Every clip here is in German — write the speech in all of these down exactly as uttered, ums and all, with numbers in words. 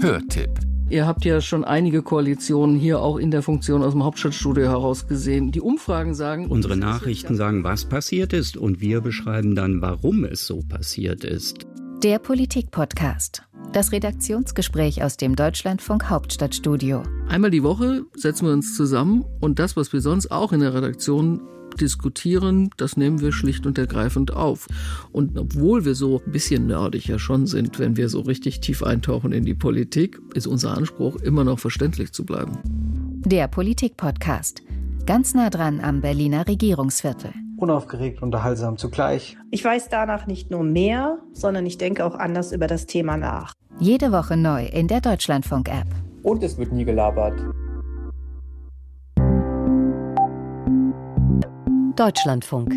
Hörtipp. Ihr habt ja schon einige Koalitionen hier auch in der Funktion aus dem Hauptstadtstudio heraus gesehen. Die Umfragen sagen... Unsere Nachrichten sagen, was passiert ist, und wir beschreiben dann, warum es so passiert ist. Der Politik-Podcast. Das Redaktionsgespräch aus dem Deutschlandfunk Hauptstadtstudio. Einmal die Woche setzen wir uns zusammen und das, was wir sonst auch in der Redaktion diskutieren, das nehmen wir schlicht und ergreifend auf. Und obwohl wir so ein bisschen nerdig ja schon sind, wenn wir so richtig tief eintauchen in die Politik, ist unser Anspruch, immer noch verständlich zu bleiben. Der Politik-Podcast. Ganz nah dran am Berliner Regierungsviertel. Unaufgeregt, unterhaltsam zugleich. Ich weiß danach nicht nur mehr, sondern ich denke auch anders über das Thema nach. Jede Woche neu in der Deutschlandfunk-App. Und es wird nie gelabert. Deutschlandfunk.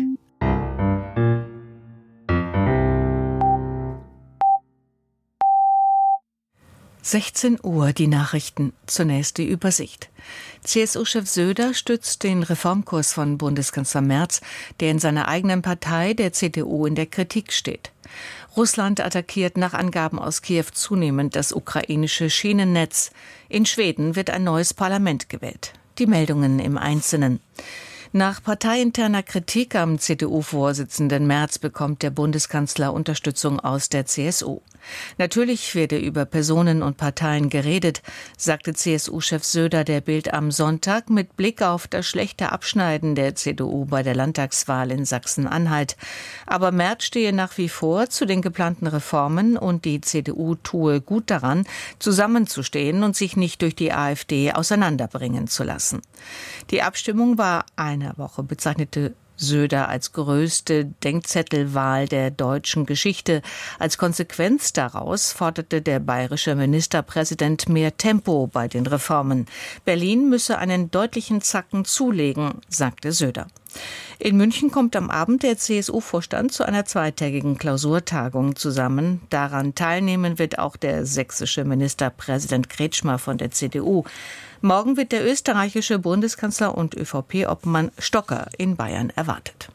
sechzehn Uhr, die Nachrichten. Zunächst die Übersicht. C S U-Chef Söder stützt den Reformkurs von Bundeskanzler Merz, der in seiner eigenen Partei, der C D U, in der Kritik steht. Russland attackiert nach Angaben aus Kiew zunehmend das ukrainische Schienennetz. In Schweden wird ein neues Parlament gewählt. Die Meldungen im Einzelnen. Nach parteiinterner Kritik am C D U-Vorsitzenden Merz bekommt der Bundeskanzler Unterstützung aus der C S U. Natürlich werde über Personen und Parteien geredet, sagte C S U-Chef Söder der Bild am Sonntag mit Blick auf das schlechte Abschneiden der C D U bei der Landtagswahl in Sachsen-Anhalt. Aber Merz stehe nach wie vor zu den geplanten Reformen und die C D U tue gut daran, zusammenzustehen und sich nicht durch die AfD auseinanderbringen zu lassen. Die Abstimmung war eine Woche, bezeichnete Söder als größte Denkzettelwahl der deutschen Geschichte. Als Konsequenz daraus forderte der bayerische Ministerpräsident mehr Tempo bei den Reformen. Berlin müsse einen deutlichen Zacken zulegen, sagte Söder. In München kommt am Abend der C S U-Vorstand zu einer zweitägigen Klausurtagung zusammen. Daran teilnehmen wird auch der sächsische Ministerpräsident Kretschmer von der C D U. Morgen wird der österreichische Bundeskanzler und ÖVP-Obmann Stocker in Bayern erwartet.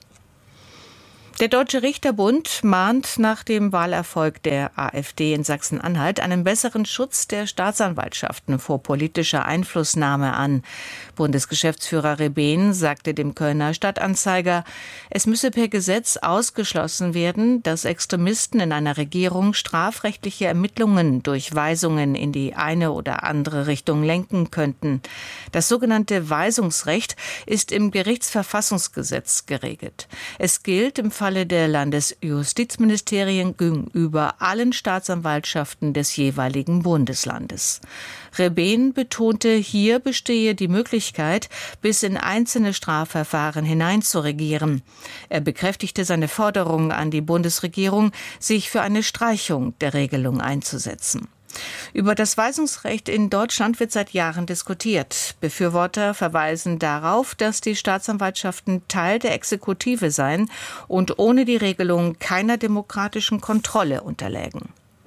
Der Deutsche Richterbund mahnt nach dem Wahlerfolg der AfD in Sachsen-Anhalt einen besseren Schutz der Staatsanwaltschaften vor politischer Einflussnahme an. Bundesgeschäftsführer Rebehn sagte dem Kölner Stadtanzeiger, es müsse per Gesetz ausgeschlossen werden, dass Extremisten in einer Regierung strafrechtliche Ermittlungen durch Weisungen in die eine oder andere Richtung lenken könnten. Das sogenannte Weisungsrecht ist im Gerichtsverfassungsgesetz geregelt. Es gilt im Fall Falle der Landesjustizministerien gegenüber allen Staatsanwaltschaften des jeweiligen Bundeslandes. Rebehn betonte, hier bestehe die Möglichkeit, bis in einzelne Strafverfahren hineinzuregieren. Er bekräftigte seine Forderung an die Bundesregierung, sich für eine Streichung der Regelung einzusetzen. Über das Weisungsrecht in Deutschland wird seit Jahren diskutiert. Befürworter verweisen darauf, dass die Staatsanwaltschaften Teil der Exekutive seien und ohne die Regelung keiner demokratischen Kontrolle unterlägen.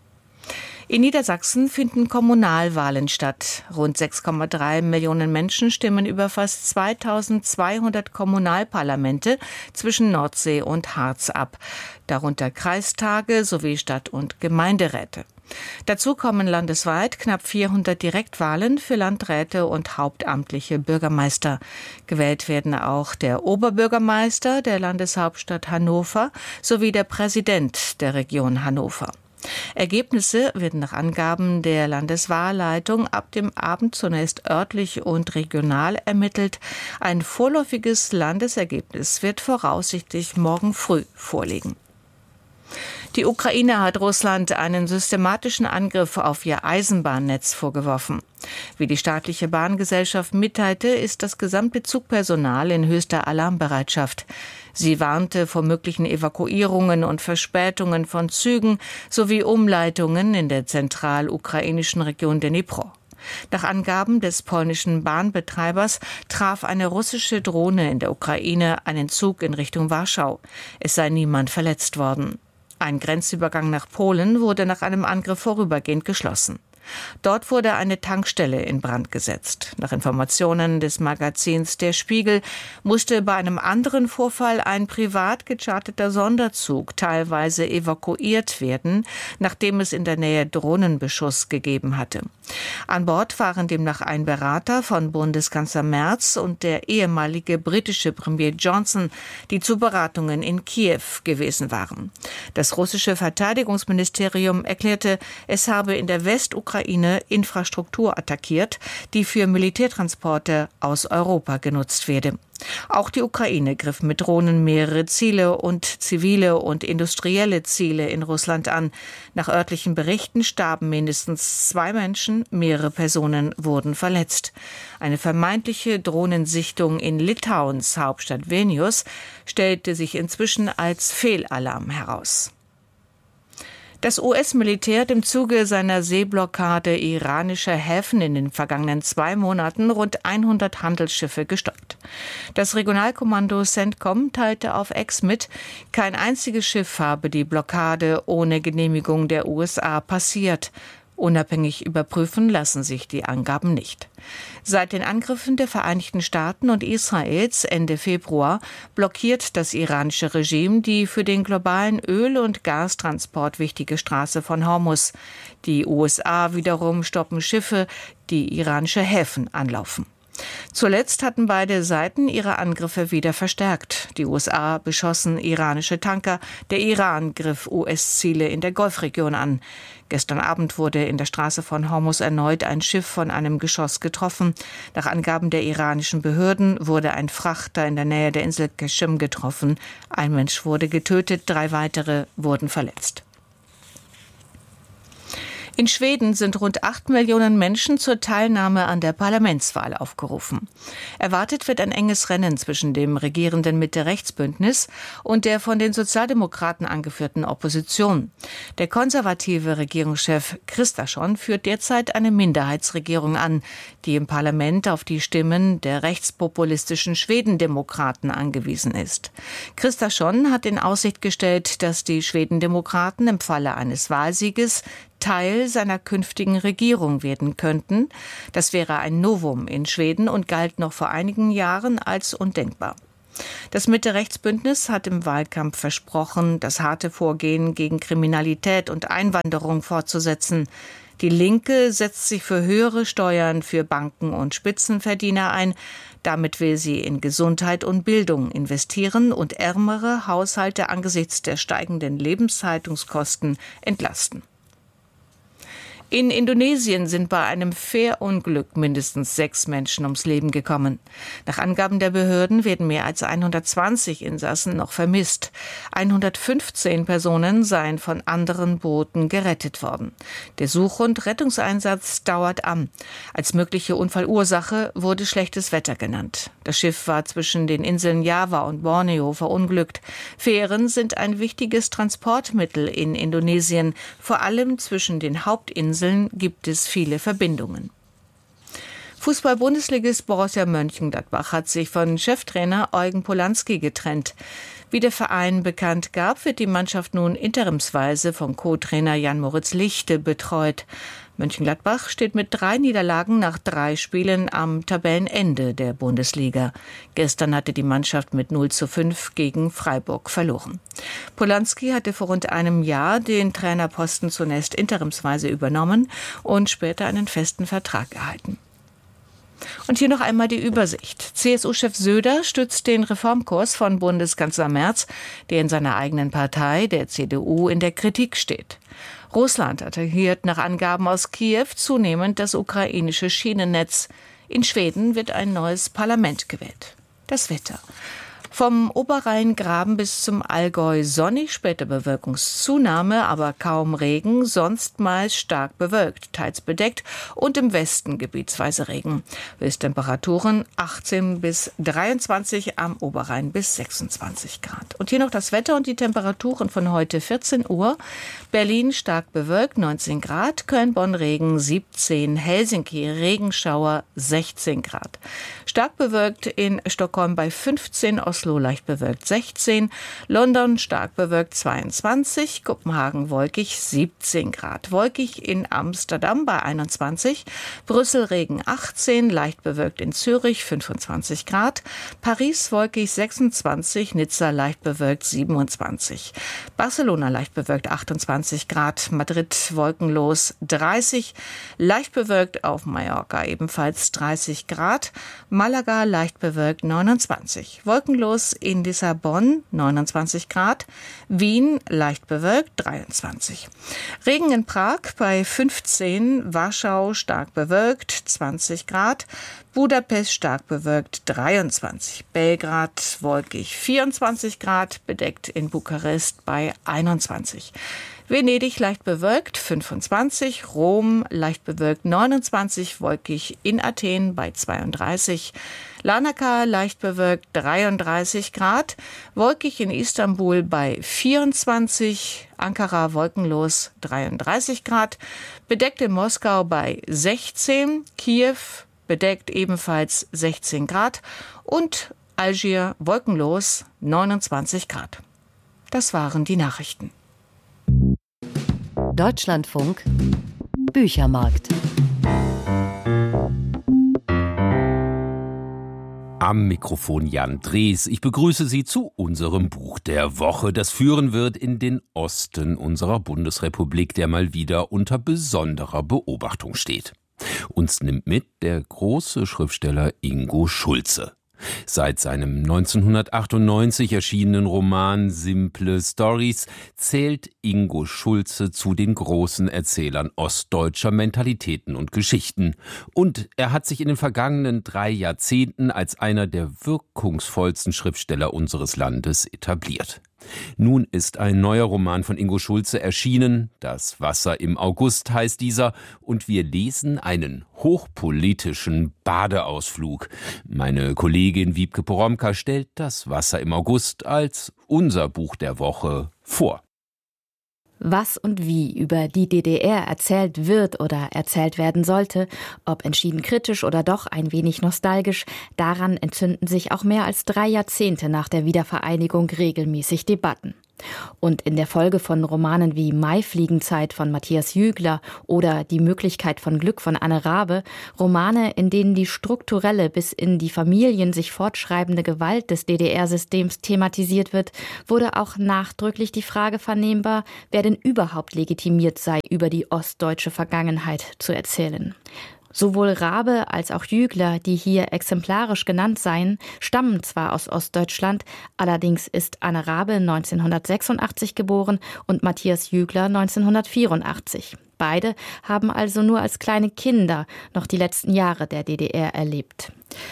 In Niedersachsen finden Kommunalwahlen statt. Rund sechs Komma drei Millionen Menschen stimmen über fast zweitausendzweihundert Kommunalparlamente zwischen Nordsee und Harz ab, darunter Kreistage sowie Stadt- und Gemeinderäte. Dazu kommen landesweit knapp vierhundert Direktwahlen für Landräte und hauptamtliche Bürgermeister. Gewählt werden auch der Oberbürgermeister der Landeshauptstadt Hannover sowie der Präsident der Region Hannover. Ergebnisse werden nach Angaben der Landeswahlleitung ab dem Abend zunächst örtlich und regional ermittelt. Ein vorläufiges Landesergebnis wird voraussichtlich morgen früh vorliegen. Die Ukraine hat Russland einen systematischen Angriff auf ihr Eisenbahnnetz vorgeworfen. Wie die staatliche Bahngesellschaft mitteilte, ist das gesamte Zugpersonal in höchster Alarmbereitschaft. Sie warnte vor möglichen Evakuierungen und Verspätungen von Zügen sowie Umleitungen in der zentralukrainischen Region Dnipro. Nach Angaben des polnischen Bahnbetreibers traf eine russische Drohne in der Ukraine einen Zug in Richtung Warschau. Es sei niemand verletzt worden. Ein Grenzübergang nach Polen wurde nach einem Angriff vorübergehend geschlossen. Dort wurde eine Tankstelle in Brand gesetzt. Nach Informationen des Magazins Der Spiegel musste bei einem anderen Vorfall ein privat gecharterter Sonderzug teilweise evakuiert werden, nachdem es in der Nähe Drohnenbeschuss gegeben hatte. An Bord waren demnach ein Berater von Bundeskanzler Merz und der ehemalige britische Premier Johnson, die zu Beratungen in Kiew gewesen waren. Das russische Verteidigungsministerium erklärte, es habe in der Westukraine Infrastruktur attackiert, die für Militärtransporte aus Europa genutzt werde. Auch die Ukraine griff mit Drohnen mehrere Ziele und zivile und industrielle Ziele in Russland an. Nach örtlichen Berichten starben mindestens zwei Menschen, mehrere Personen wurden verletzt. Eine vermeintliche Drohnensichtung in Litauens Hauptstadt Vilnius stellte sich inzwischen als Fehlalarm heraus. Das U S-Militär hat im Zuge seiner Seeblockade iranischer Häfen in den vergangenen zwei Monaten rund hundert Handelsschiffe gestoppt. Das Regionalkommando CENTCOM teilte auf X mit, kein einziges Schiff habe die Blockade ohne Genehmigung der U S A passiert. Unabhängig überprüfen lassen sich die Angaben nicht. Seit den Angriffen der Vereinigten Staaten und Israels Ende Februar blockiert das iranische Regime die für den globalen Öl- und Gastransport wichtige Straße von Hormuz. Die U S A wiederum stoppen Schiffe, die iranische Häfen anlaufen. Zuletzt hatten beide Seiten ihre Angriffe wieder verstärkt. Die U S A beschossen iranische Tanker, der Iran griff U S-Ziele in der Golfregion an. Gestern Abend wurde in der Straße von Hormuz erneut ein Schiff von einem Geschoss getroffen. Nach Angaben der iranischen Behörden wurde ein Frachter in der Nähe der Insel Qashem getroffen. Ein Mensch wurde getötet, drei weitere wurden verletzt. In Schweden sind rund acht Millionen Menschen zur Teilnahme an der Parlamentswahl aufgerufen. Erwartet wird ein enges Rennen zwischen dem regierenden Mitte-Rechts-Bündnis und der von den Sozialdemokraten angeführten Opposition. Der konservative Regierungschef Kristersson führt derzeit eine Minderheitsregierung an, die im Parlament auf die Stimmen der rechtspopulistischen Schwedendemokraten angewiesen ist. Kristersson hat in Aussicht gestellt, dass die Schwedendemokraten im Falle eines Wahlsieges Teil seiner künftigen Regierung werden könnten. Das wäre ein Novum in Schweden und galt noch vor einigen Jahren als undenkbar. Das Mitte-Rechts-Bündnis hat im Wahlkampf versprochen, das harte Vorgehen gegen Kriminalität und Einwanderung fortzusetzen. Die Linke setzt sich für höhere Steuern für Banken und Spitzenverdiener ein. Damit will sie in Gesundheit und Bildung investieren und ärmere Haushalte angesichts der steigenden Lebenshaltungskosten entlasten. In Indonesien sind bei einem Fährunglück mindestens sechs Menschen ums Leben gekommen. Nach Angaben der Behörden werden mehr als hundertzwanzig Insassen noch vermisst. hundertfünfzehn Personen seien von anderen Booten gerettet worden. Der Such- und Rettungseinsatz dauert an. Als mögliche Unfallursache wurde schlechtes Wetter genannt. Das Schiff war zwischen den Inseln Java und Borneo verunglückt. Fähren sind ein wichtiges Transportmittel in Indonesien, vor allem zwischen den Hauptinseln gibt es viele Verbindungen. Fußball-Bundesligist Borussia Mönchengladbach hat sich von Cheftrainer Eugen Polanski getrennt. Wie der Verein bekannt gab, wird die Mannschaft nun interimsweise vom Co-Trainer Jan-Moritz Lichte betreut. Mönchengladbach steht mit drei Niederlagen nach drei Spielen am Tabellenende der Bundesliga. Gestern hatte die Mannschaft mit null zu fünf gegen Freiburg verloren. Polanski hatte vor rund einem Jahr den Trainerposten zunächst interimsweise übernommen und später einen festen Vertrag erhalten. Und hier noch einmal die Übersicht. C S U-Chef Söder stützt den Reformkurs von Bundeskanzler Merz, der in seiner eigenen Partei, der C D U, in der Kritik steht. Russland attackiert nach Angaben aus Kiew zunehmend das ukrainische Schienennetz. In Schweden wird ein neues Parlament gewählt. Das Wetter. Vom Oberrheingraben bis zum Allgäu sonnig, später Bewölkungszunahme, aber kaum Regen, sonst meist stark bewölkt, teils bedeckt und im Westen gebietsweise Regen. Höchsttemperaturen achtzehn bis dreiundzwanzig, am Oberrhein bis sechsundzwanzig Grad. Und hier noch das Wetter und die Temperaturen von heute vierzehn Uhr. Berlin stark bewölkt, neunzehn Grad, Köln, Bonn, Regen, siebzehn, Helsinki, Regenschauer, sechzehn Grad. Stark bewölkt in Stockholm bei fünfzehn, Ost Oslo leicht bewölkt sechzehn, London stark bewölkt zweiundzwanzig, Kopenhagen wolkig siebzehn Grad, wolkig in Amsterdam bei einundzwanzig, Brüssel Regen achtzehn, leicht bewölkt in Zürich fünfundzwanzig Grad, Paris wolkig sechsundzwanzig, Nizza leicht bewölkt siebenundzwanzig, Barcelona leicht bewölkt achtundzwanzig Grad, Madrid wolkenlos dreißig, leicht bewölkt auf Mallorca ebenfalls dreißig Grad, Malaga leicht bewölkt neunundzwanzig, wolkenlos in Lissabon neunundzwanzig Grad, Wien leicht bewölkt dreiundzwanzig, Regen in Prag bei fünfzehn, Warschau stark bewölkt zwanzig Grad, Budapest stark bewölkt dreiundzwanzig, Belgrad wolkig vierundzwanzig Grad, bedeckt in Bukarest bei einundzwanzig. Venedig leicht bewölkt fünfundzwanzig, Rom leicht bewölkt neunundzwanzig, wolkig in Athen bei zweiunddreißig, Larnaca leicht bewölkt dreiunddreißig Grad, wolkig in Istanbul bei vierundzwanzig, Ankara wolkenlos dreiunddreißig Grad, bedeckt in Moskau bei sechzehn, Kiew bedeckt ebenfalls sechzehn Grad und Algier wolkenlos neunundzwanzig Grad. Das waren die Nachrichten. Deutschlandfunk Büchermarkt. Am Mikrofon Jan Drees. Ich begrüße Sie zu unserem Buch der Woche, das führen wird in den Osten unserer Bundesrepublik, der mal wieder unter besonderer Beobachtung steht. Uns nimmt mit der große Schriftsteller Ingo Schulze. Seit seinem neunzehnhundertachtundneunzig erschienenen Roman Simple Stories zählt Ingo Schulze zu den großen Erzählern ostdeutscher Mentalitäten und Geschichten. Und er hat sich in den vergangenen drei Jahrzehnten als einer der wirkungsvollsten Schriftsteller unseres Landes etabliert. Nun ist ein neuer Roman von Ingo Schulze erschienen. Das Wasser im August heißt dieser. Und wir lesen einen hochpolitischen Badeausflug. Meine Kollegin Wiebke Poromka stellt das Wasser im August als unser Buch der Woche vor. Was und wie über die D D R erzählt wird oder erzählt werden sollte, ob entschieden kritisch oder doch ein wenig nostalgisch, daran entzünden sich auch mehr als drei Jahrzehnte nach der Wiedervereinigung regelmäßig Debatten. Und in der Folge von Romanen wie Maifliegenzeit von Matthias Jügler oder Die Möglichkeit von Glück von Anne Rabe, Romane, in denen die strukturelle bis in die Familien sich fortschreibende Gewalt des D D R-Systems thematisiert wird, wurde auch nachdrücklich die Frage vernehmbar, wer denn überhaupt legitimiert sei, über die ostdeutsche Vergangenheit zu erzählen. Sowohl Rabe als auch Jügler, die hier exemplarisch genannt seien, stammen zwar aus Ostdeutschland, allerdings ist Anne Rabe neunzehnhundertsechsundachtzig geboren und Matthias Jügler neunzehnhundertvierundachtzig. Beide haben also nur als kleine Kinder noch die letzten Jahre der D D R erlebt.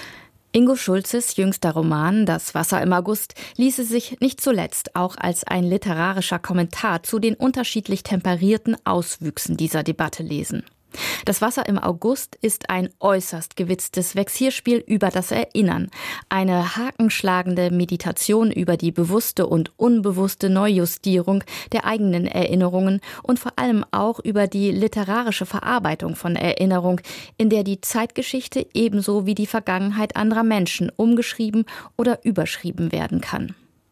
Ingo Schulzes jüngster Roman Das Wasser im August ließe sich nicht zuletzt auch als ein literarischer Kommentar zu den unterschiedlich temperierten Auswüchsen dieser Debatte lesen. Das Wasser im August ist ein äußerst gewitztes Vexierspiel über das Erinnern, eine hakenschlagende Meditation über die bewusste und unbewusste Neujustierung der eigenen Erinnerungen und vor allem auch über die literarische Verarbeitung von Erinnerung, in der die Zeitgeschichte ebenso wie die Vergangenheit anderer Menschen umgeschrieben oder überschrieben werden kann.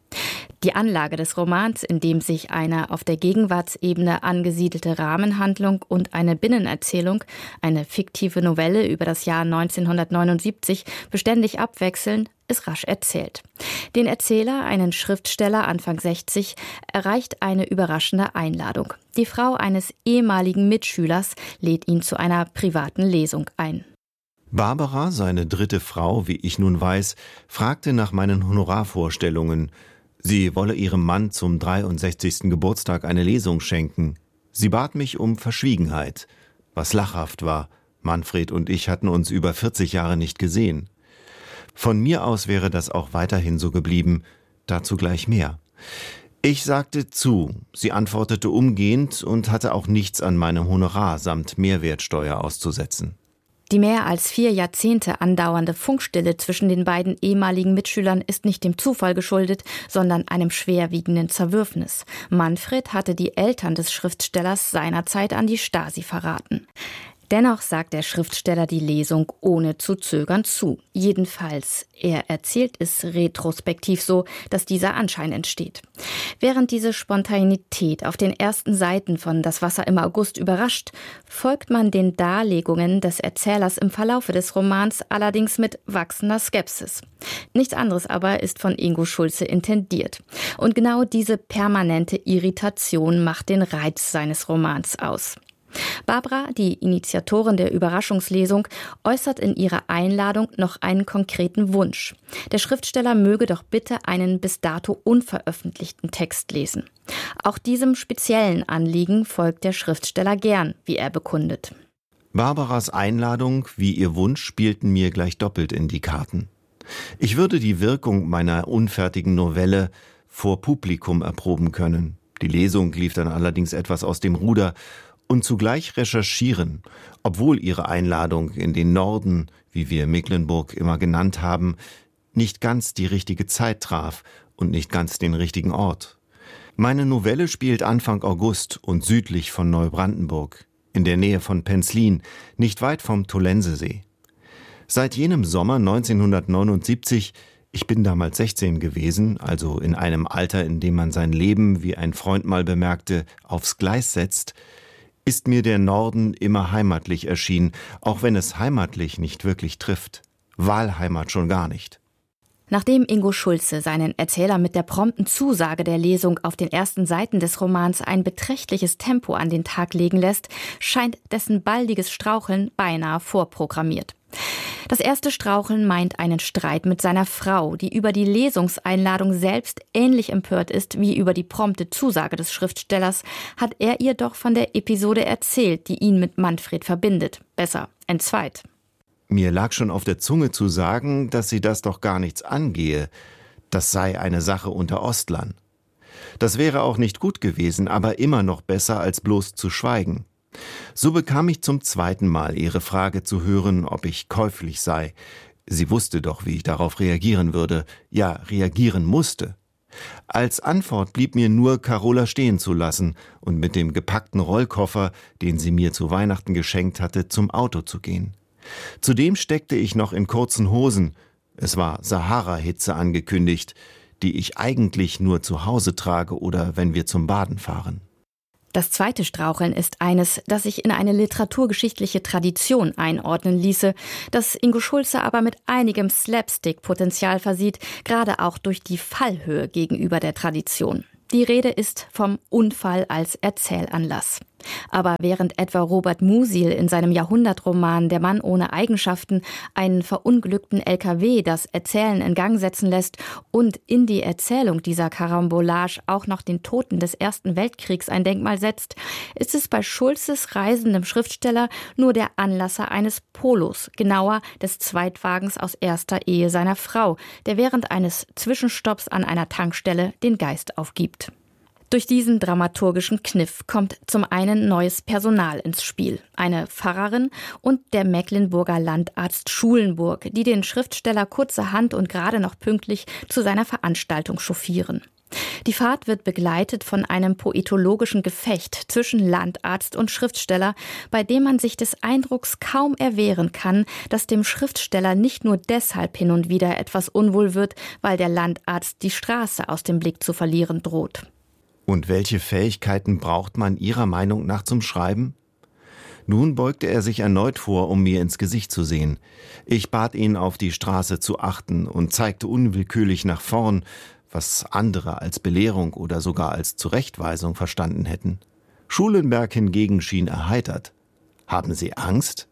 Die Anlage des Romans, in dem sich eine auf der Gegenwartsebene angesiedelte Rahmenhandlung und eine Binnenerzählung, eine fiktive Novelle über das Jahr neunzehnhundertneunundsiebzig, beständig abwechseln, ist rasch erzählt. Den Erzähler, einen Schriftsteller Anfang sechzig, erreicht eine überraschende Einladung. Die Frau eines ehemaligen Mitschülers lädt ihn zu einer privaten Lesung ein. Barbara, seine dritte Frau, wie ich nun weiß, fragte nach meinen Honorarvorstellungen. Sie wolle ihrem Mann zum dreiundsechzigsten Geburtstag eine Lesung schenken. Sie bat mich um Verschwiegenheit, was lachhaft war. Manfred und ich hatten uns über vierzig Jahre nicht gesehen. Von mir aus wäre das auch weiterhin so geblieben, dazu gleich mehr. Ich sagte zu, sie antwortete umgehend und hatte auch nichts an meinem Honorar samt Mehrwertsteuer auszusetzen. Die mehr als vier Jahrzehnte andauernde Funkstille zwischen den beiden ehemaligen Mitschülern ist nicht dem Zufall geschuldet, sondern einem schwerwiegenden Zerwürfnis. Manfred hatte die Eltern des Schriftstellers seinerzeit an die Stasi verraten. Dennoch sagt der Schriftsteller die Lesung ohne zu zögern zu. Jedenfalls, er erzählt es retrospektiv so, dass dieser Anschein entsteht. Während diese Spontanität auf den ersten Seiten von Das Wasser im August überrascht, folgt man den Darlegungen des Erzählers im Verlaufe des Romans allerdings mit wachsender Skepsis. Nichts anderes aber ist von Ingo Schulze intendiert. Und genau diese permanente Irritation macht den Reiz seines Romans aus. Barbara, die Initiatorin der Überraschungslesung, äußert in ihrer Einladung noch einen konkreten Wunsch. Der Schriftsteller möge doch bitte einen bis dato unveröffentlichten Text lesen. Auch diesem speziellen Anliegen folgt der Schriftsteller gern, wie er bekundet. Barbaras Einladung wie ihr Wunsch spielten mir gleich doppelt in die Karten. Ich würde die Wirkung meiner unfertigen Novelle vor Publikum erproben können. Die Lesung lief dann allerdings etwas aus dem Ruder, und zugleich recherchieren, obwohl ihre Einladung in den Norden, wie wir Mecklenburg immer genannt haben, nicht ganz die richtige Zeit traf und nicht ganz den richtigen Ort. Meine Novelle spielt Anfang August und südlich von Neubrandenburg, in der Nähe von Penzlin, nicht weit vom Tollensesee. Seit jenem Sommer neunzehnhundertneunundsiebzig, ich bin damals sechzehn gewesen, also in einem Alter, in dem man sein Leben, wie ein Freund mal bemerkte, aufs Gleis setzt, ist mir der Norden immer heimatlich erschienen, auch wenn es heimatlich nicht wirklich trifft. Wahlheimat schon gar nicht. Nachdem Ingo Schulze seinen Erzähler mit der prompten Zusage der Lesung auf den ersten Seiten des Romans ein beträchtliches Tempo an den Tag legen lässt, scheint dessen baldiges Straucheln beinahe vorprogrammiert. Das erste Straucheln meint einen Streit mit seiner Frau, die über die Lesungseinladung selbst ähnlich empört ist wie über die prompte Zusage des Schriftstellers, hat er ihr doch von der Episode erzählt, die ihn mit Manfred verbindet. Besser, entzweit. Mir lag schon auf der Zunge zu sagen, dass sie das doch gar nichts angehe. Das sei eine Sache unter Ostlern. Das wäre auch nicht gut gewesen, aber immer noch besser, als bloß zu schweigen. So bekam ich zum zweiten Mal ihre Frage zu hören, ob ich käuflich sei. Sie wusste doch, wie ich darauf reagieren würde. Ja, reagieren musste. Als Antwort blieb mir nur, Carola stehen zu lassen und mit dem gepackten Rollkoffer, den sie mir zu Weihnachten geschenkt hatte, zum Auto zu gehen. Zudem steckte ich noch in kurzen Hosen. Es war Sahara-Hitze angekündigt, die ich eigentlich nur zu Hause trage oder wenn wir zum Baden fahren. Das zweite Straucheln ist eines, das sich in eine literaturgeschichtliche Tradition einordnen ließe, das Ingo Schulze aber mit einigem Slapstick-Potenzial versieht, gerade auch durch die Fallhöhe gegenüber der Tradition. Die Rede ist vom Unfall als Erzählanlass. Aber während etwa Robert Musil in seinem Jahrhundertroman Der Mann ohne Eigenschaften einen verunglückten L K W das Erzählen in Gang setzen lässt und in die Erzählung dieser Karambolage auch noch den Toten des Ersten Weltkriegs ein Denkmal setzt, ist es bei Schulzes reisendem Schriftsteller nur der Anlasser eines Polos, genauer des Zweitwagens aus erster Ehe seiner Frau, der während eines Zwischenstopps an einer Tankstelle den Geist aufgibt. Durch diesen dramaturgischen Kniff kommt zum einen neues Personal ins Spiel. Eine Pfarrerin und der Mecklenburger Landarzt Schulenburg, die den Schriftsteller kurzerhand und gerade noch pünktlich zu seiner Veranstaltung chauffieren. Die Fahrt wird begleitet von einem poetologischen Gefecht zwischen Landarzt und Schriftsteller, bei dem man sich des Eindrucks kaum erwehren kann, dass dem Schriftsteller nicht nur deshalb hin und wieder etwas unwohl wird, weil der Landarzt die Straße aus dem Blick zu verlieren droht. Und welche Fähigkeiten braucht man Ihrer Meinung nach zum Schreiben? Nun beugte er sich erneut vor, um mir ins Gesicht zu sehen. Ich bat ihn, auf die Straße zu achten und zeigte unwillkürlich nach vorn, was andere als Belehrung oder sogar als Zurechtweisung verstanden hätten. Schulenberg hingegen schien erheitert. Haben Sie Angst?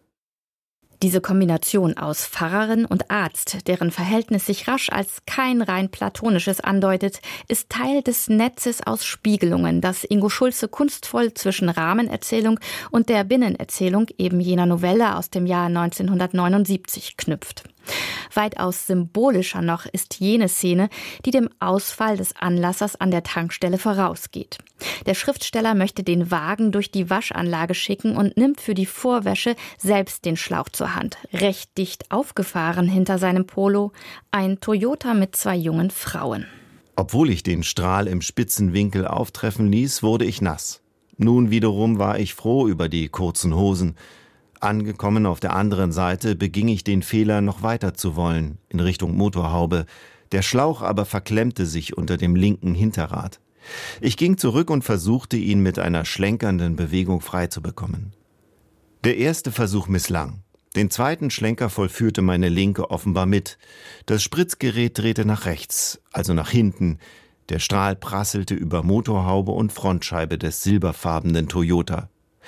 Diese Kombination aus Pfarrerin und Arzt, deren Verhältnis sich rasch als kein rein platonisches andeutet, ist Teil des Netzes aus Spiegelungen, das Ingo Schulze kunstvoll zwischen Rahmenerzählung und der Binnenerzählung eben jener Novelle aus dem Jahr neunzehnhundertneunundsiebzig knüpft. Weitaus symbolischer noch ist jene Szene, die dem Ausfall des Anlassers an der Tankstelle vorausgeht. Der Schriftsteller möchte den Wagen durch die Waschanlage schicken und nimmt für die Vorwäsche selbst den Schlauch zur Hand. Recht dicht aufgefahren hinter seinem Polo ein Toyota mit zwei jungen Frauen. Obwohl ich den Strahl im spitzen Winkel auftreffen ließ, wurde ich nass. Nun wiederum war ich froh über die kurzen Hosen. Angekommen auf der anderen Seite beging ich den Fehler, noch weiter zu wollen, in Richtung Motorhaube. Der Schlauch aber verklemmte sich unter dem linken Hinterrad. Ich ging zurück und versuchte, ihn mit einer schlenkernden Bewegung frei zu bekommen. Der erste Versuch misslang. Den zweiten Schlenker vollführte meine Linke offenbar mit. Das Spritzgerät drehte nach rechts, also nach hinten. Der Strahl prasselte über Motorhaube und Frontscheibe des silberfarbenen Toyota.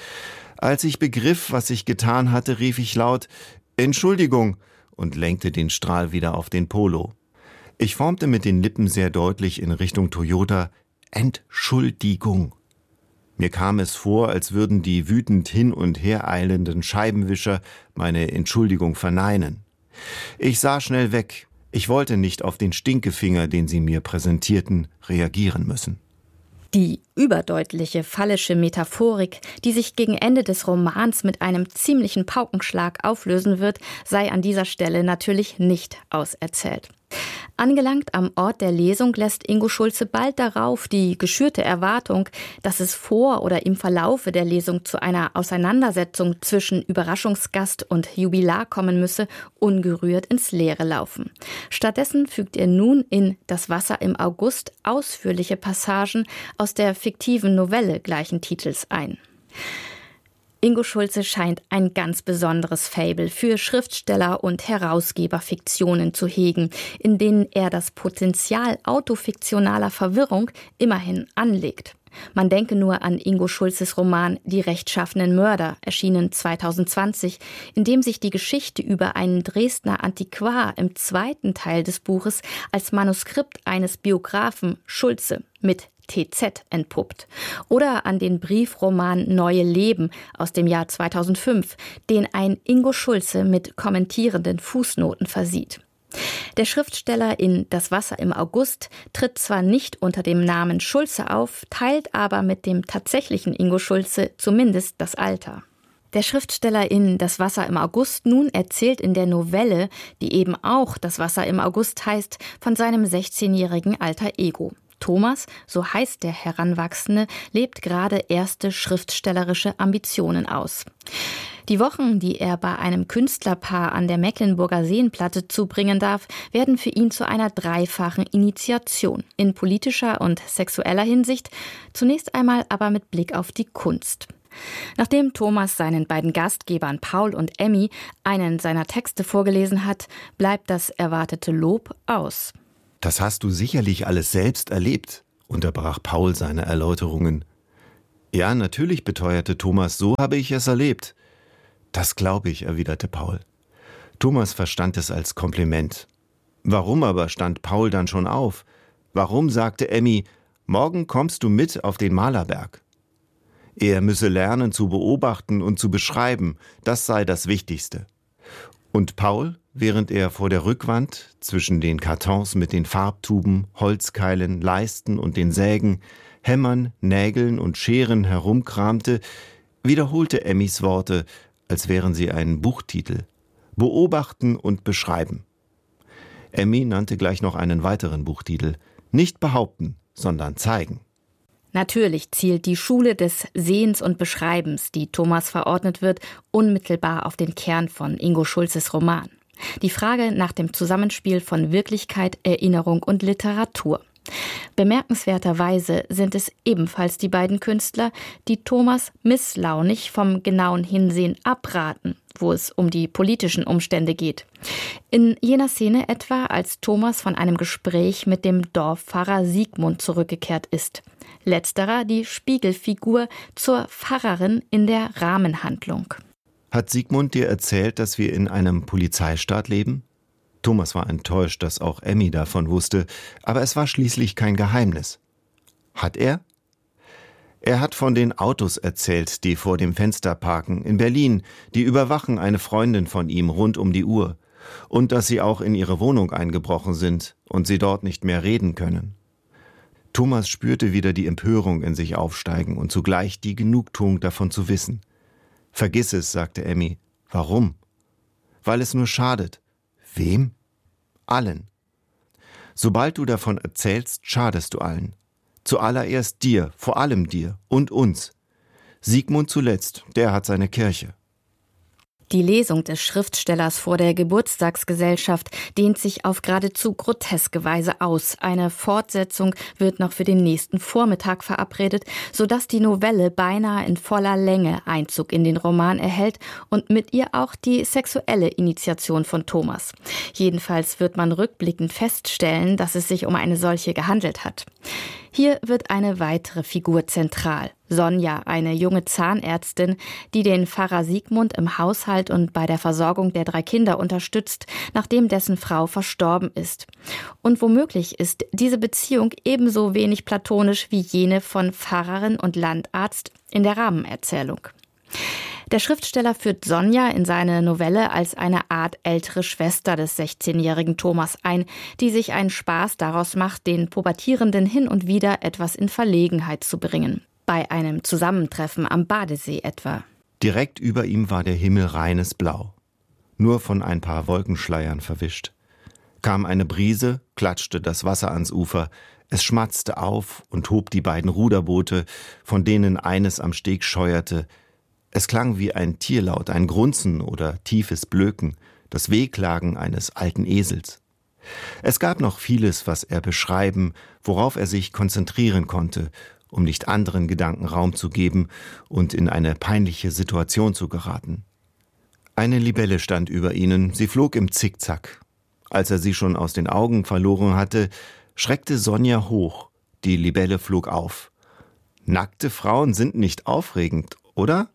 Als ich begriff, was ich getan hatte, rief ich laut »Entschuldigung« und lenkte den Strahl wieder auf den Polo. Ich formte mit den Lippen sehr deutlich in Richtung Toyota »Entschuldigung«. Mir kam es vor, als würden die wütend hin und her eilenden Scheibenwischer meine Entschuldigung verneinen. Ich sah schnell weg. Ich wollte nicht auf den Stinkefinger, den sie mir präsentierten, reagieren müssen. Die überdeutliche phallische Metaphorik, die sich gegen Ende des Romans mit einem ziemlichen Paukenschlag auflösen wird, sei an dieser Stelle natürlich nicht auserzählt. Angelangt am Ort der Lesung lässt Ingo Schulze bald darauf die geschürte Erwartung, dass es vor oder im Verlaufe der Lesung zu einer Auseinandersetzung zwischen Überraschungsgast und Jubilar kommen müsse, ungerührt ins Leere laufen. Stattdessen fügt er nun in Das Wasser im August ausführliche Passagen aus der fiktiven Novelle gleichen Titels ein. Ingo Schulze scheint ein ganz besonderes Faible für Schriftsteller- und Herausgeberfiktionen zu hegen, in denen er das Potenzial autofiktionaler Verwirrung immerhin anlegt. Man denke nur an Ingo Schulzes Roman Die rechtschaffenen Mörder, erschienen zweitausendzwanzig, in dem sich die Geschichte über einen Dresdner Antiquar im zweiten Teil des Buches als Manuskript eines Biografen Schulze mit T Z entpuppt. Oder an den Briefroman Neue Leben aus dem Jahr zweitausendfünf, den ein Ingo Schulze mit kommentierenden Fußnoten versieht. Der Schriftsteller in Das Wasser im August tritt zwar nicht unter dem Namen Schulze auf, teilt aber mit dem tatsächlichen Ingo Schulze zumindest das Alter. Der Schriftsteller in Das Wasser im August nun erzählt in der Novelle, die eben auch Das Wasser im August heißt, von seinem sechzehnjährigen Alter Ego. Thomas, so heißt der Heranwachsende, lebt gerade erste schriftstellerische Ambitionen aus. Die Wochen, die er bei einem Künstlerpaar an der Mecklenburger Seenplatte zubringen darf, werden für ihn zu einer dreifachen Initiation. In politischer und sexueller Hinsicht, zunächst einmal aber mit Blick auf die Kunst. Nachdem Thomas seinen beiden Gastgebern Paul und Emmy einen seiner Texte vorgelesen hat, bleibt das erwartete Lob aus. »Das hast du sicherlich alles selbst erlebt«, unterbrach Paul seine Erläuterungen. »Ja, natürlich«, beteuerte Thomas, »so habe ich es erlebt.« »Das glaube ich«, erwiderte Paul. Thomas verstand es als Kompliment. Warum aber stand Paul dann schon auf? Warum sagte Emmy, »Morgen kommst du mit auf den Malerberg«? Er müsse lernen zu beobachten und zu beschreiben, das sei das Wichtigste. Und Paul, während er vor der Rückwand zwischen den Kartons mit den Farbtuben, Holzkeilen, Leisten und den Sägen, Hämmern, Nägeln und Scheren herumkramte, wiederholte Emmys Worte, als wären sie ein Buchtitel. Beobachten und beschreiben. Emmy nannte gleich noch einen weiteren Buchtitel. Nicht behaupten, sondern zeigen. Natürlich zielt die Schule des Sehens und Beschreibens, die Thomas verordnet wird, unmittelbar auf den Kern von Ingo Schulzes Roman. Die Frage nach dem Zusammenspiel von Wirklichkeit, Erinnerung und Literatur. Bemerkenswerterweise sind es ebenfalls die beiden Künstler, die Thomas misslaunig vom genauen Hinsehen abraten, wo es um die politischen Umstände geht. In jener Szene etwa, als Thomas von einem Gespräch mit dem Dorfpfarrer Sigmund zurückgekehrt ist. Letzterer die Spiegelfigur zur Pfarrerin in der Rahmenhandlung. Hat Sigmund dir erzählt, dass wir in einem Polizeistaat leben? Thomas war enttäuscht, dass auch Emmy davon wusste, aber es war schließlich kein Geheimnis. Hat er? Er hat von den Autos erzählt, die vor dem Fenster parken, in Berlin, die überwachen eine Freundin von ihm rund um die Uhr. Und dass sie auch in ihre Wohnung eingebrochen sind und sie dort nicht mehr reden können. Thomas spürte wieder die Empörung in sich aufsteigen und zugleich die Genugtuung davon zu wissen. »Vergiss es«, sagte Emmy. »Warum?« »Weil es nur schadet.« »Wem?« »Allen.« »Sobald du davon erzählst, schadest du allen. Zuallererst dir, vor allem dir und uns. Sigmund zuletzt, der hat seine Kirche.« Die Lesung des Schriftstellers vor der Geburtstagsgesellschaft dehnt sich auf geradezu groteske Weise aus. Eine Fortsetzung wird noch für den nächsten Vormittag verabredet, sodass die Novelle beinahe in voller Länge Einzug in den Roman erhält und mit ihr auch die sexuelle Initiation von Thomas. Jedenfalls wird man rückblickend feststellen, dass es sich um eine solche gehandelt hat. Hier wird eine weitere Figur zentral. Sonja, eine junge Zahnärztin, die den Pfarrer Siegmund im Haushalt und bei der Versorgung der drei Kinder unterstützt, nachdem dessen Frau verstorben ist. Und womöglich ist diese Beziehung ebenso wenig platonisch wie jene von Pfarrerin und Landarzt in der Rahmenerzählung. Der Schriftsteller führt Sonja in seine Novelle als eine Art ältere Schwester des sechzehnjährigen Thomas ein, die sich einen Spaß daraus macht, den Pubertierenden hin und wieder etwas in Verlegenheit zu bringen. Bei einem Zusammentreffen am Badesee etwa. Direkt über ihm war der Himmel reines Blau, nur von ein paar Wolkenschleiern verwischt. Kam eine Brise, klatschte das Wasser ans Ufer, es schmatzte auf und hob die beiden Ruderboote, von denen eines am Steg scheuerte. Es klang wie ein Tierlaut, ein Grunzen oder tiefes Blöken, das Wehklagen eines alten Esels. Es gab noch vieles, was er beschreiben, worauf er sich konzentrieren konnte, um nicht anderen Gedanken Raum zu geben und in eine peinliche Situation zu geraten. Eine Libelle stand über ihnen, sie flog im Zickzack. Als er sie schon aus den Augen verloren hatte, schreckte Sonja hoch, die Libelle flog auf. Nackte Frauen sind nicht aufregend, oder?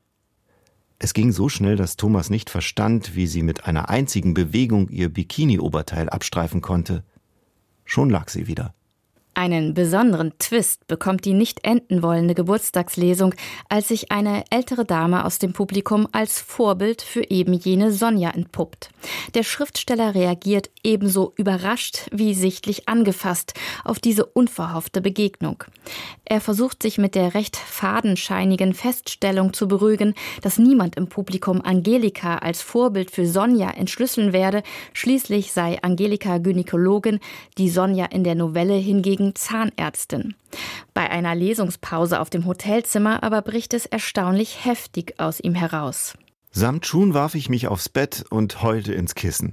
Es ging so schnell, dass Thomas nicht verstand, wie sie mit einer einzigen Bewegung ihr Bikini-Oberteil abstreifen konnte. Schon lag sie wieder. Einen besonderen Twist bekommt die nicht enden wollende Geburtstagslesung, als sich eine ältere Dame aus dem Publikum als Vorbild für eben jene Sonja entpuppt. Der Schriftsteller reagiert ebenso überrascht wie sichtlich angefasst auf diese unverhoffte Begegnung. Er versucht sich mit der recht fadenscheinigen Feststellung zu beruhigen, dass niemand im Publikum Angelika als Vorbild für Sonja entschlüsseln werde. Schließlich sei Angelika Gynäkologin, die Sonja in der Novelle hingegen Zahnärztin. Bei einer Lesungspause auf dem Hotelzimmer aber bricht es erstaunlich heftig aus ihm heraus. Samt Schuhen warf ich mich aufs Bett und heulte ins Kissen.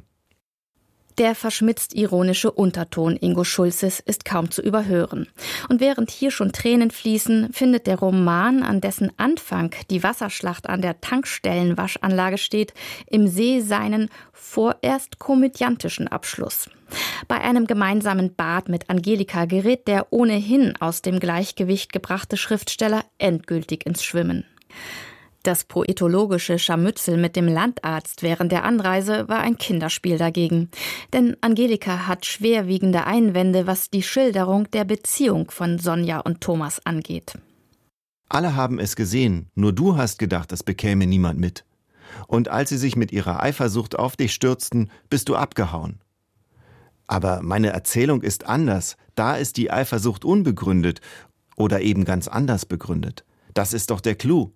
Der verschmitzt-ironische Unterton Ingo Schulzes ist kaum zu überhören. Und während hier schon Tränen fließen, findet der Roman, an dessen Anfang die Wasserschlacht an der Tankstellenwaschanlage steht, im See seinen vorerst komödiantischen Abschluss. Bei einem gemeinsamen Bad mit Angelika gerät der ohnehin aus dem Gleichgewicht gebrachte Schriftsteller endgültig ins Schwimmen. Das poetologische Scharmützel mit dem Landarzt während der Anreise war ein Kinderspiel dagegen. Denn Angelika hat schwerwiegende Einwände, was die Schilderung der Beziehung von Sonja und Thomas angeht. Alle haben es gesehen, nur du hast gedacht, es bekäme niemand mit. Und als sie sich mit ihrer Eifersucht auf dich stürzten, bist du abgehauen. Aber meine Erzählung ist anders. Da ist die Eifersucht unbegründet oder eben ganz anders begründet. Das ist doch der Clou.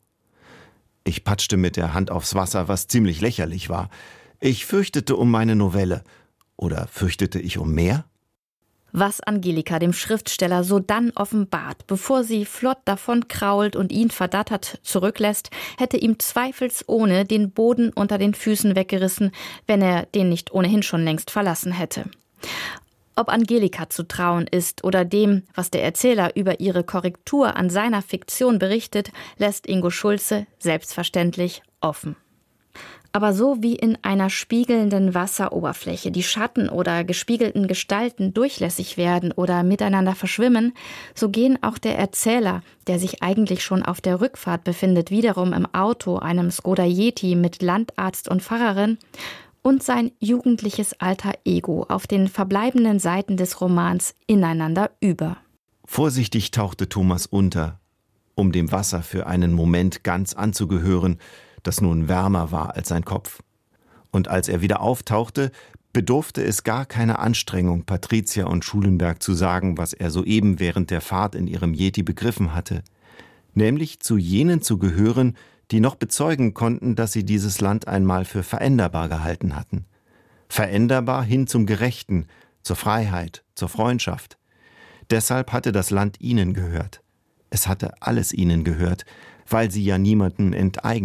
Ich patschte mit der Hand aufs Wasser, was ziemlich lächerlich war. Ich fürchtete um meine Novelle. Oder fürchtete ich um mehr? Was Angelika dem Schriftsteller sodann offenbart, bevor sie flott davon krault und ihn verdattert zurücklässt, hätte ihm zweifelsohne den Boden unter den Füßen weggerissen, wenn er den nicht ohnehin schon längst verlassen hätte. Ob Angelika zu trauen ist oder dem, was der Erzähler über ihre Korrektur an seiner Fiktion berichtet, lässt Ingo Schulze selbstverständlich offen. Aber so wie in einer spiegelnden Wasseroberfläche die Schatten oder gespiegelten Gestalten durchlässig werden oder miteinander verschwimmen, so gehen auch der Erzähler, der sich eigentlich schon auf der Rückfahrt befindet, wiederum im Auto, einem Skoda Yeti mit Landarzt und Pfarrerin, und sein jugendliches alter Ego auf den verbleibenden Seiten des Romans ineinander über. Vorsichtig tauchte Thomas unter, um dem Wasser für einen Moment ganz anzugehören, das nun wärmer war als sein Kopf. Und als er wieder auftauchte, bedurfte es gar keiner Anstrengung, Patricia und Schulenberg zu sagen, was er soeben während der Fahrt in ihrem Yeti begriffen hatte, nämlich zu jenen zu gehören, die noch bezeugen konnten, dass sie dieses Land einmal für veränderbar gehalten hatten. Veränderbar hin zum Gerechten, zur Freiheit, zur Freundschaft. Deshalb hatte das Land ihnen gehört. Es hatte alles ihnen gehört, weil sie ja niemanden enteignen,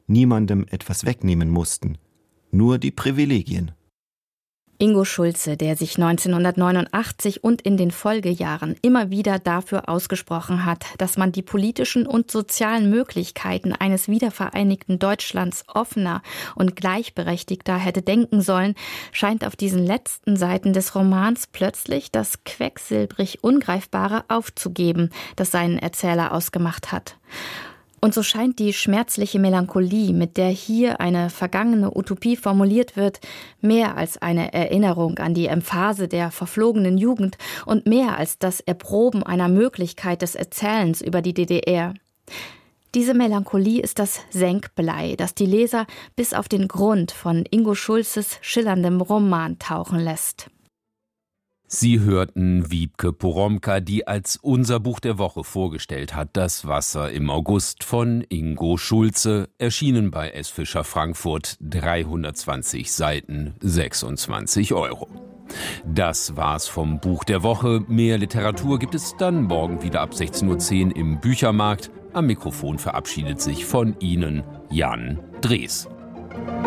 niemandem etwas wegnehmen mussten, nur die Privilegien. Ingo Schulze, der sich neunzehnhundertneunundachtzig und in den Folgejahren immer wieder dafür ausgesprochen hat, dass man die politischen und sozialen Möglichkeiten eines wiedervereinigten Deutschlands offener und gleichberechtigter hätte denken sollen, scheint auf diesen letzten Seiten des Romans plötzlich das quecksilbrig Ungreifbare aufzugeben, das seinen Erzähler ausgemacht hat. Und so scheint die schmerzliche Melancholie, mit der hier eine vergangene Utopie formuliert wird, mehr als eine Erinnerung an die Emphase der verflogenen Jugend und mehr als das Erproben einer Möglichkeit des Erzählens über die D D R. Diese Melancholie ist das Senkblei, das die Leser bis auf den Grund von Ingo Schulzes schillerndem Roman tauchen lässt. Sie hörten Wiebke Poromka, die als unser Buch der Woche vorgestellt hat, Das Wasser im August von Ingo Schulze, erschienen bei S. Fischer Frankfurt, dreihundertzwanzig Seiten, sechsundzwanzig Euro. Das war's vom Buch der Woche. Mehr Literatur gibt es dann morgen wieder ab sechzehn Uhr zehn im Büchermarkt. Am Mikrofon verabschiedet sich von Ihnen Jan Drees.